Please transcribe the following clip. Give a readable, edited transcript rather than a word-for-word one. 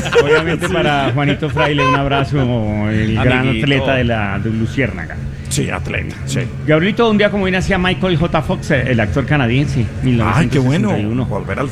Obviamente Sí. para Juanito Fraile un abrazo, el gran Amiguito. atleta de Luciérnaga. Sí, atleta, sí. Gabrielito, un día como hoy nacía Michael J. Fox, el actor canadiense, Ay, qué bueno. 1961. Volver al